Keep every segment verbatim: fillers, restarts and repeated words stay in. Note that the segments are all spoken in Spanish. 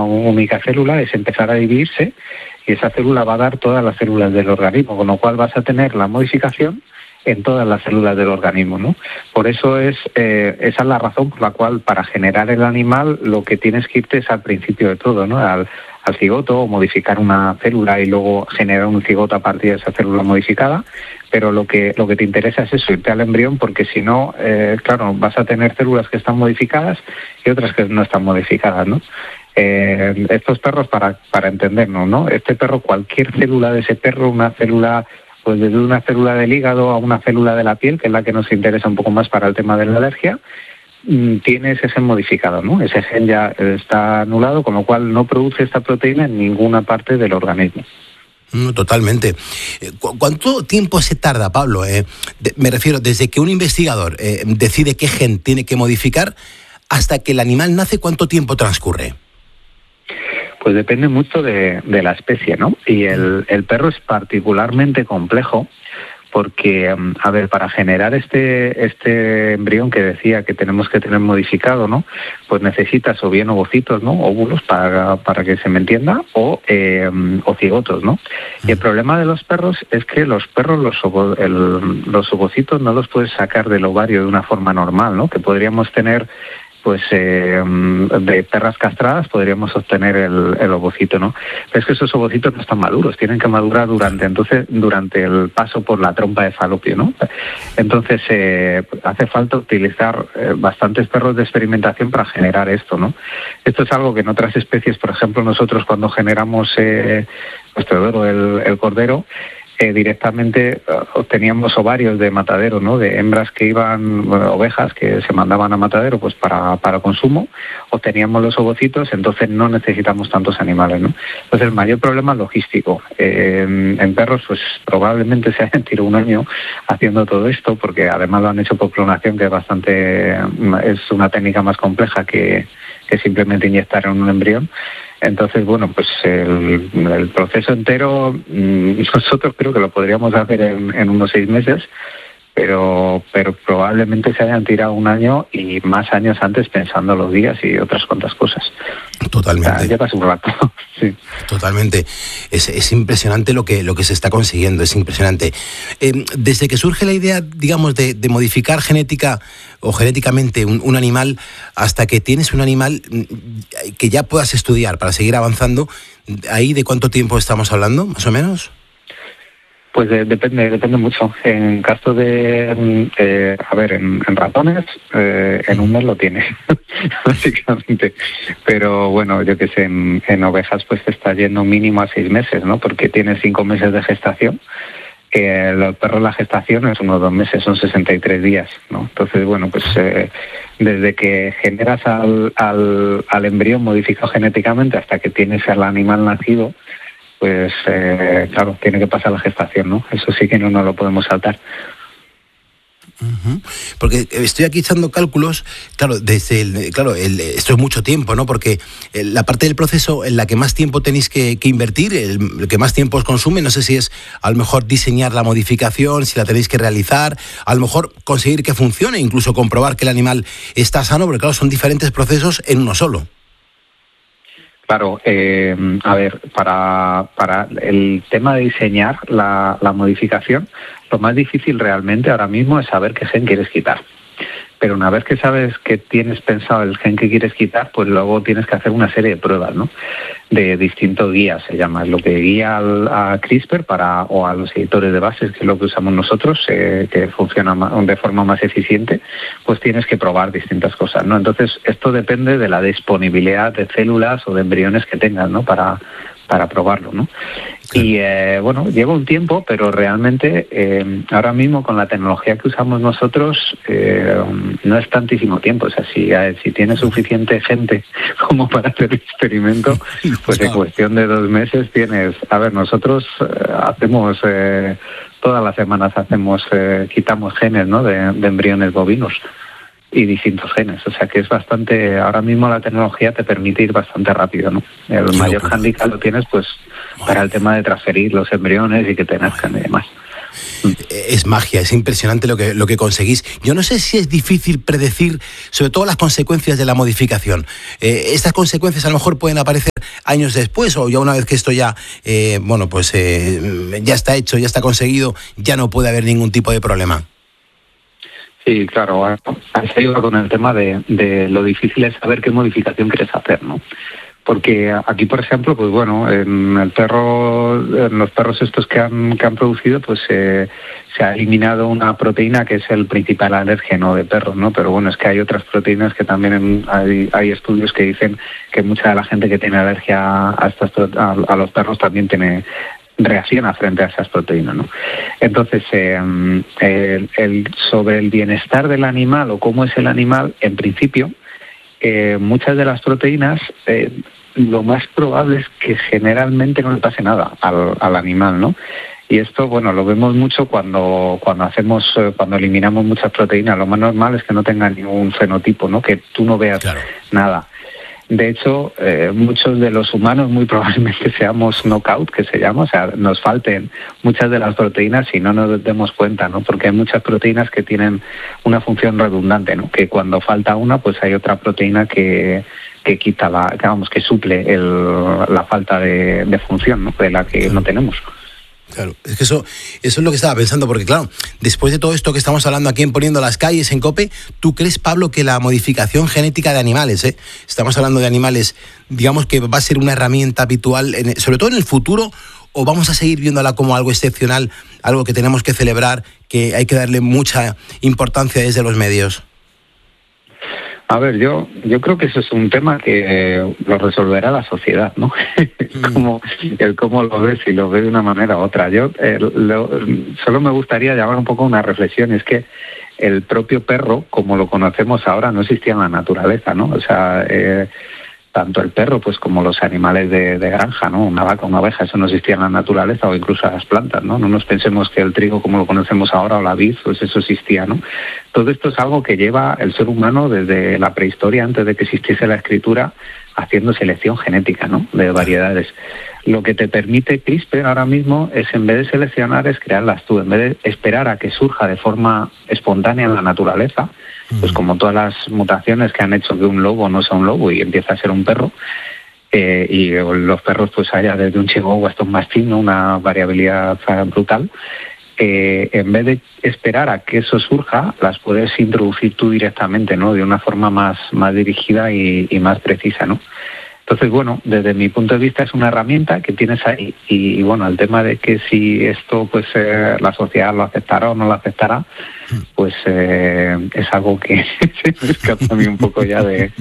única célula, es empezar a dividirse y esa célula va a dar todas las células del organismo, con lo cual vas a tener la modificación en todas las células del organismo, ¿no? Por eso es eh, esa es la razón por la cual para generar el animal lo que tienes que irte es al principio de todo, ¿no? Al, al cigoto, o modificar una célula y luego generar un cigoto a partir de esa célula modificada, pero lo que lo que te interesa es eso, irte al embrión, porque si no, eh, claro, vas a tener células que están modificadas y otras que no están modificadas, ¿no? Eh, estos perros, para para entendernos, ¿no? Este perro, cualquier célula de ese perro, una célula, pues desde una célula del hígado a una célula de la piel, que es la que nos interesa un poco más para el tema de la alergia, tiene ese gen modificado, ¿no? Ese gen ya está anulado, con lo cual no produce esta proteína en ninguna parte del organismo. Totalmente. ¿Cuánto tiempo se tarda, Pablo? Eh, de, me refiero, desde que un investigador eh, decide qué gen tiene que modificar hasta que el animal nace, ¿cuánto tiempo transcurre? Pues depende mucho de, de la especie, ¿no? Y el, el perro es particularmente complejo porque, a ver, para generar este este embrión que decía que tenemos que tener modificado, ¿no? Pues necesitas o bien ovocitos, ¿no? Óvulos, para, para que se me entienda, o, eh, o cigotos, ¿no? Y el problema de los perros es que los perros, los, ovo, el, los ovocitos no los puedes sacar del ovario de una forma normal, ¿no? Que podríamos tener, pues eh, de perras castradas podríamos obtener el, el ovocito, ¿no? Pero es que esos ovocitos no están maduros, tienen que madurar durante entonces durante el paso por la trompa de falopio, ¿no? Entonces eh, hace falta utilizar eh, bastantes perros de experimentación para generar esto, ¿no? Esto es algo que en otras especies, por ejemplo, nosotros cuando generamos eh, nuestro Teodoro, el, el cordero, Eh, directamente uh, obteníamos ovarios de matadero, ¿no? De hembras que iban, bueno, ovejas que se mandaban a matadero pues para, para consumo, obteníamos los ovocitos, entonces no necesitamos tantos animales, ¿no? Entonces el mayor problema es logístico. Eh, en, en perros pues probablemente se hayan tirado un año haciendo todo esto, porque además lo han hecho por clonación, que es bastante, es una técnica más compleja que, que simplemente inyectar en un embrión. Entonces, bueno, pues el, el proceso entero nosotros creo que lo podríamos hacer en, en unos seis meses, pero pero probablemente se hayan tirado un año y más años antes pensando los días y otras cuantas cosas. Totalmente. O sea, ya pasó un rato. Sí. Totalmente. Es, es impresionante lo que lo que se está consiguiendo, es impresionante. Eh, desde que surge la idea, digamos, de, de modificar genética o genéticamente un, un animal, hasta que tienes un animal que ya puedas estudiar para seguir avanzando, ¿ahí de cuánto tiempo estamos hablando, más o menos? Pues de, depende, depende mucho. En caso de, eh, a ver, en, en ratones, eh, en un mes lo tienes, básicamente. Pero bueno, yo que sé, en, en ovejas pues te está yendo mínimo a seis meses, ¿no? Porque tienes cinco meses de gestación. Eh, los perros, la gestación es unos dos meses, son sesenta y tres días, ¿no? Entonces, bueno, pues eh, desde que generas al, al, al embrión modificado genéticamente hasta que tienes al animal nacido, pues eh, claro, tiene que pasar la gestación, ¿no? Eso sí que no nos lo podemos saltar. Uh-huh. Porque estoy aquí echando cálculos, claro, desde el, claro, el, esto es mucho tiempo, ¿no? Porque la parte del proceso en la que más tiempo tenéis que, que invertir, el, el que más tiempo os consume, no sé si es a lo mejor diseñar la modificación, si la tenéis que realizar, a lo mejor conseguir que funcione, incluso comprobar que el animal está sano, porque claro, son diferentes procesos en uno solo. Claro, eh, a ver, para, para el tema de diseñar la, la modificación, lo más difícil realmente ahora mismo es saber qué gen quieres quitar. Pero una vez que sabes que tienes pensado el gen que quieres quitar, pues luego tienes que hacer una serie de pruebas, ¿no? De distintos guías, se llama, es lo que guía al, a CRISPR para, o a los editores de bases, que es lo que usamos nosotros, eh, que funciona de forma más eficiente, pues tienes que probar distintas cosas, ¿no? Entonces, esto depende de la disponibilidad de células o de embriones que tengas, ¿no? Para, para probarlo, ¿no? Y eh, bueno, lleva un tiempo, pero realmente eh, ahora mismo con la tecnología que usamos nosotros eh, no es tantísimo tiempo. O sea, si, eh, si tienes suficiente gente como para hacer el experimento, pues en cuestión de dos meses tienes... A ver, nosotros eh, hacemos... Eh, todas las semanas hacemos eh, quitamos genes, ¿no? de, de embriones bovinos y distintos genes, o sea que es bastante, ahora mismo la tecnología te permite ir bastante rápido, ¿no? El sí, mayor hándicap lo tienes pues para el tema de transferir los embriones y que te nazcan y demás. Es magia, es impresionante lo que, lo que conseguís. Yo no sé si es difícil predecir, sobre todo las consecuencias de la modificación. Eh, estas consecuencias a lo mejor pueden aparecer años después, o ya una vez que esto ya, eh, bueno, pues eh, ya está hecho, ya está conseguido, ya no puede haber ningún tipo de problema. Sí, claro, ahí se iba con el tema de, de lo difícil es saber qué modificación quieres hacer, ¿no? Porque aquí, por ejemplo, pues bueno, en el perro, en los perros estos que han que han producido, pues eh, se ha eliminado una proteína que es el principal alérgeno de perros, ¿no? Pero bueno, es que hay otras proteínas que también hay, hay estudios que dicen que mucha de la gente que tiene alergia a estas a, a los perros también tiene reacciona frente a esas proteínas, ¿no? Entonces, eh, el, el, sobre el bienestar del animal o cómo es el animal, en principio, Eh, muchas de las proteínas, eh, lo más probable es que generalmente no le pase nada al, al animal, ¿no? Y esto, bueno, lo vemos mucho cuando cuando hacemos, eh, cuando eliminamos muchas proteínas. Lo más normal es que no tengan ningún fenotipo, ¿no? Que tú no veas claro. nada. De hecho, eh, muchos de los humanos muy probablemente seamos knockout, que se llama, o sea, nos falten muchas de las proteínas y no nos demos cuenta, ¿no? Porque hay muchas proteínas que tienen una función redundante, ¿no? Que cuando falta una, pues hay otra proteína que, que quita la, que, vamos, que suple el, la falta de, de función, ¿no? De la que no tenemos. Claro, es que eso, eso es lo que estaba pensando, porque claro, después de todo esto que estamos hablando aquí en Poniendo las Calles, en COPE, ¿tú crees, Pablo, que la modificación genética de animales, eh, estamos hablando de animales, digamos que va a ser una herramienta habitual, en, sobre todo en el futuro, o vamos a seguir viéndola como algo excepcional, algo que tenemos que celebrar, que hay que darle mucha importancia desde los medios? A ver, yo yo creo que eso es un tema que eh, lo resolverá la sociedad, ¿no? Mm. Como, el cómo lo ves, si lo ves de una manera u otra. Yo eh, lo, solo me gustaría llamar un poco una reflexión, es que el propio perro, como lo conocemos ahora, no existía en la naturaleza, ¿no? O sea, eh, tanto el perro pues como los animales de, de granja, ¿no? Una vaca, una oveja, eso no existía en la naturaleza, o incluso las plantas, ¿no? No nos pensemos que el trigo como lo conocemos ahora o la vid, pues eso existía, ¿no? Todo esto es algo que lleva el ser humano desde la prehistoria, antes de que existiese la escritura, haciendo selección genética, ¿no? De variedades. Lo que te permite CRISPR ahora mismo es, en vez de seleccionar, es crearlas tú. En vez de esperar a que surja de forma espontánea en la naturaleza, pues como todas las mutaciones que han hecho que un lobo no sea un lobo y empieza a ser un perro, eh, y los perros pues haya desde un chihuahua hasta un mastín, ¿no? Una variabilidad brutal, eh, en vez de esperar a que eso surja, las puedes introducir tú directamente, ¿no? De una forma más, más dirigida y, y más precisa, ¿no? Entonces, bueno, desde mi punto de vista es una herramienta que tienes ahí y, y bueno, el tema de que si esto, pues eh, la sociedad lo aceptará o no lo aceptará, pues eh, es algo que se me escapa a mí un poco ya de...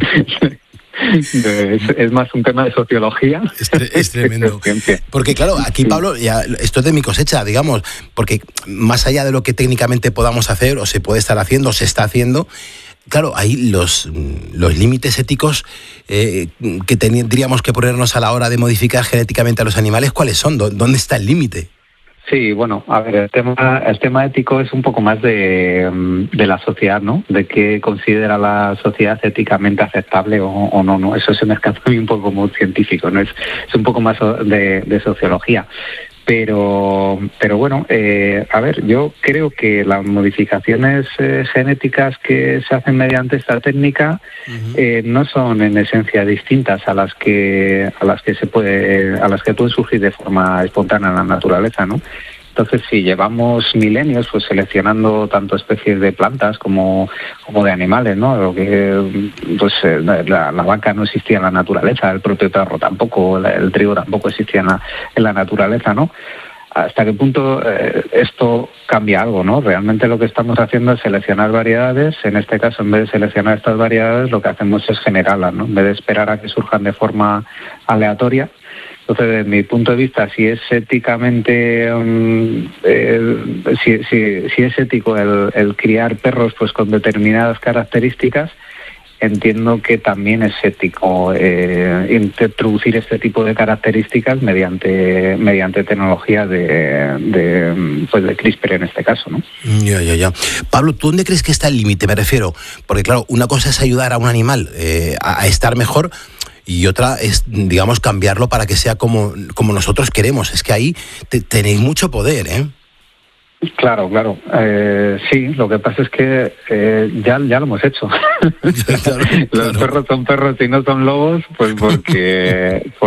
de es, es más un tema de sociología. Es, tre- es tremendo. Porque claro, aquí, Pablo, ya, esto es de mi cosecha, digamos, porque más allá de lo que técnicamente podamos hacer o se puede estar haciendo o se está haciendo, claro, ahí los, los límites éticos eh, que tendríamos que ponernos a la hora de modificar genéticamente a los animales, ¿cuáles son? ¿Dónde está el límite? Sí, bueno, a ver, el tema, el tema ético es un poco más de, de la sociedad, ¿no? De qué considera la sociedad éticamente aceptable o, o no, ¿no? Eso se me escapa a mí un poco como científico, ¿no? Es, es un poco más de, de sociología. Pero, pero bueno, eh, a ver, yo creo que las modificaciones eh, genéticas que se hacen mediante esta técnica uh-huh. eh, no son en esencia distintas a las que a las que se puede a las que pueden surgir de forma espontánea en la naturaleza, ¿no? Entonces, si llevamos milenios pues seleccionando tanto especies de plantas como, como de animales, ¿no? Lo que, pues la, la vaca no existía en la naturaleza, el propio perro tampoco, el, el trigo tampoco existía en la, en la naturaleza, ¿no? ¿Hasta qué punto eh, esto cambia algo, no? Realmente lo que estamos haciendo es seleccionar variedades. En este caso, en vez de seleccionar estas variedades, lo que hacemos es generarlas, ¿no? En vez de esperar a que surjan de forma aleatoria. Entonces, desde mi punto de vista, si es éticamente, um, eh, si, si, si es ético el, el criar perros pues con determinadas características, entiendo que también es ético eh, introducir este tipo de características mediante mediante tecnología de, de pues de CRISPR en este caso, ¿no? Ya, ya, ya. Pablo, ¿tú dónde crees que está el límite? Me refiero, porque claro, una cosa es ayudar a un animal eh, a, a estar mejor. Y otra es, digamos, cambiarlo para que sea como, como nosotros queremos. Es que ahí te, tenéis mucho poder, ¿eh? Claro, claro. Eh, sí, lo que pasa es que eh, ya, ya lo hemos hecho. Claro, Los claro. perros son perros y no son lobos, pues porque...